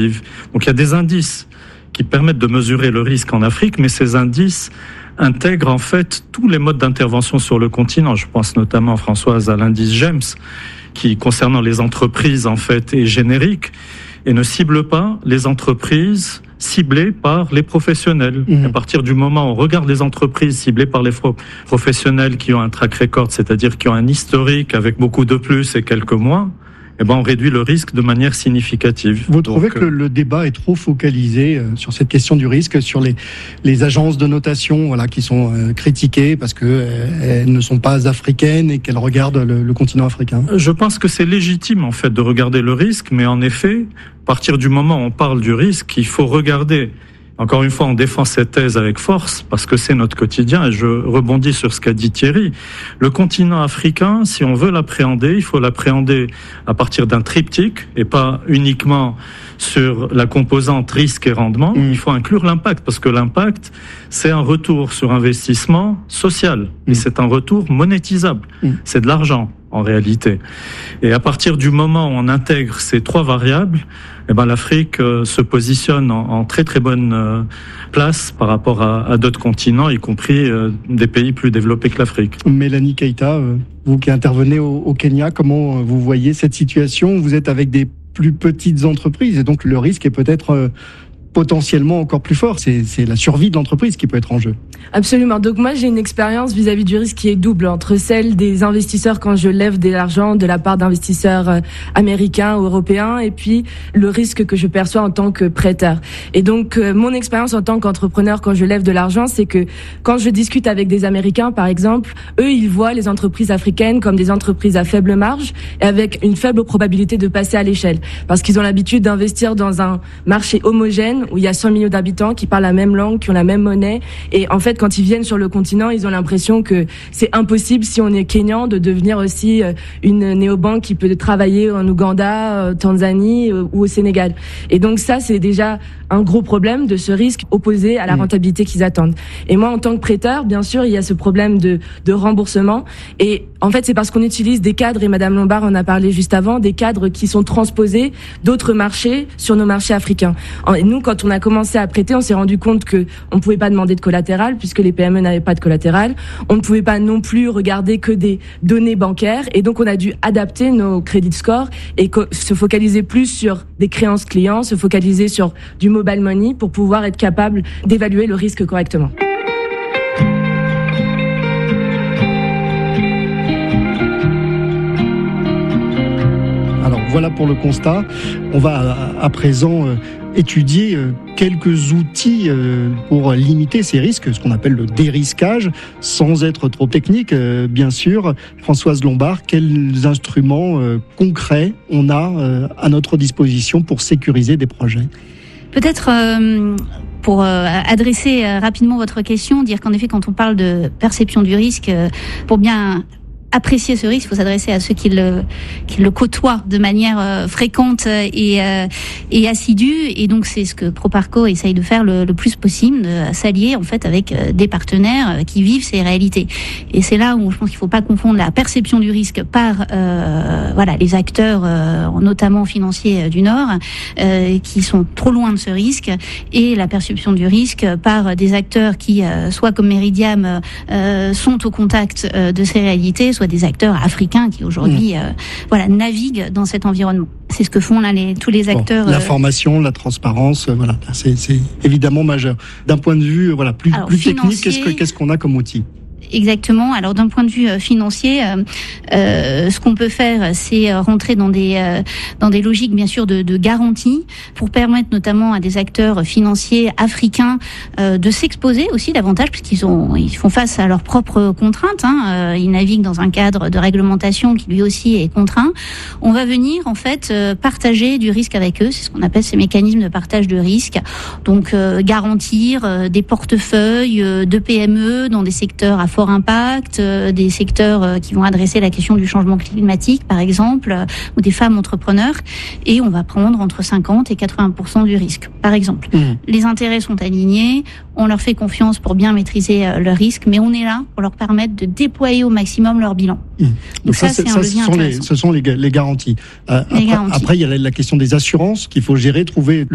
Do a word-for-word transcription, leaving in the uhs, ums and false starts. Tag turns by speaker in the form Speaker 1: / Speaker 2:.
Speaker 1: significatives. Donc il y a des indices qui permettent de mesurer le risque en Afrique, mais ces indices intègrent en fait tous les modes d'intervention sur le continent. Je pense notamment, Françoise, à l'indice GEMS, qui, concernant les entreprises, en fait, est générique et ne cible pas les entreprises ciblées par les professionnels. Mmh. À partir du moment où on regarde les entreprises ciblées par les professionnels qui ont un track record, c'est-à-dire qui ont un historique avec beaucoup de plus et quelques moins, eh ben on réduit le risque de manière significative.
Speaker 2: Vous trouvez Donc, que le, le débat est trop focalisé euh, sur cette question du risque, sur les, les agences de notation, voilà, qui sont euh, critiquées parce que euh, elles ne sont pas africaines et qu'elles regardent le, le continent africain?
Speaker 1: Je pense que c'est légitime en fait de regarder le risque, mais en effet, à partir du moment où on parle du risque, il faut regarder. Encore une fois, on défend cette thèse avec force parce que c'est notre quotidien et je rebondis sur ce qu'a dit Thierry. Le continent africain, si on veut l'appréhender, il faut l'appréhender à partir d'un triptyque et pas uniquement sur la composante risque et rendement. Mmh. Il faut inclure l'impact parce que l'impact, c'est un retour sur investissement social et mmh. c'est un retour monétisable. Mmh. C'est de l'argent en réalité. Et à partir du moment où on intègre ces trois variables, eh ben l'Afrique euh, se positionne en, en très très bonne euh, place par rapport à, à d'autres continents, y compris euh, des pays plus développés que l'Afrique.
Speaker 2: Mélanie Keïta, euh, vous qui intervenez au, au Kenya, comment vous voyez cette situation? Vous êtes avec des plus petites entreprises et donc le risque est peut-être euh, potentiellement encore plus fort. C'est, c'est la survie de l'entreprise qui peut être en jeu.
Speaker 3: Absolument. Donc moi, j'ai une expérience vis-à-vis du risque qui est double entre celle des investisseurs quand je lève de l'argent de la part d'investisseurs américains ou européens et puis le risque que je perçois en tant que prêteur. Et donc, euh, mon expérience en tant qu'entrepreneur quand je lève de l'argent, c'est que quand je discute avec des Américains, par exemple, eux, ils voient les entreprises africaines comme des entreprises à faible marge et avec une faible probabilité de passer à l'échelle parce qu'ils ont l'habitude d'investir dans un marché homogène où il y a cent millions d'habitants qui parlent la même langue, qui ont la même monnaie. Et en fait, quand ils viennent sur le continent, ils ont l'impression que c'est impossible, si on est Kenyan, de devenir aussi une néobanque qui peut travailler en Ouganda, Tanzanie ou au Sénégal. Et donc ça, c'est déjà un gros problème de ce risque opposé à la rentabilité qu'ils attendent. Et moi, en tant que prêteur, bien sûr, il y a ce problème de, de remboursement. Et en fait, c'est parce qu'on utilise des cadres, et Madame Lombard en a parlé juste avant, des cadres qui sont transposés d'autres marchés sur nos marchés africains. Et nous, quand on a commencé à prêter, on s'est rendu compte que on ne pouvait pas demander de collatéral puisque les P M E n'avaient pas de collatéral. On ne pouvait pas non plus regarder que des données bancaires. Et donc, on a dû adapter nos credit scores et co- se focaliser plus sur des créances clients, se focaliser sur du mobile money pour pouvoir être capable d'évaluer le risque correctement.
Speaker 2: Alors voilà pour le constat. On va à, à présent euh, étudier euh, quelques outils euh, pour limiter ces risques, ce qu'on appelle le dérisquage, sans être trop technique, euh, bien sûr. Françoise Lombard, quels instruments euh, concrets on a euh, à notre disposition pour sécuriser des projets ?
Speaker 4: Peut-être euh, pour euh, adresser euh, rapidement votre question, dire qu'en effet, quand on parle de perception du risque, euh, pour bien apprécier ce risque, il faut s'adresser à ceux qui le, qui le côtoient de manière euh, fréquente et, euh, et assidue. Et donc, c'est ce que Proparco essaye de faire le, le plus possible, de s'allier en fait avec euh, des partenaires qui vivent ces réalités. Et c'est là où je pense qu'il ne faut pas confondre la perception du risque par euh, voilà les acteurs, euh, notamment financiers du Nord, euh, qui sont trop loin de ce risque, et la perception du risque par des acteurs qui, euh, soit comme Meridiam, euh, sont au contact euh, de ces réalités, soit des acteurs africains qui aujourd'hui mmh. euh, voilà naviguent dans cet environnement. C'est ce que font là les, tous les acteurs.
Speaker 2: Bon, l'information, euh, la transparence, euh, voilà, c'est, c'est évidemment majeur. D'un point de vue voilà plus, Alors, plus technique, qu'est-ce, que, qu'est-ce qu'on a comme outil ?
Speaker 4: Exactement. Alors d'un point de vue euh, financier, euh, euh, ce qu'on peut faire, c'est rentrer dans des euh, dans des logiques bien sûr de, de garantie pour permettre notamment à des acteurs financiers africains euh, de s'exposer aussi davantage, puisqu'ils ont ils font face à leurs propres contraintes. Hein, euh, ils naviguent dans un cadre de réglementation qui lui aussi est contraint. On va venir en fait euh, partager du risque avec eux. C'est ce qu'on appelle ces mécanismes de partage de risque. Donc euh, garantir euh, des portefeuilles euh, de P M E dans des secteurs à fort impact, euh, des secteurs euh, qui vont adresser la question du changement climatique, par exemple, euh, ou des femmes entrepreneurs, et on va prendre entre cinquante et quatre-vingts pour cent du risque, par exemple. Mmh. Les intérêts sont alignés, on leur fait confiance pour bien maîtriser euh, leur risque, mais on est là pour leur permettre de déployer au maximum leur bilan. Mmh. Donc, Donc ça, ça, c'est, c'est un levier intéressant.
Speaker 2: Les, ce sont les, les garanties. Euh,
Speaker 4: les
Speaker 2: après,
Speaker 4: garanties.
Speaker 2: Après, il y a la, la question des assurances qu'il faut gérer, trouver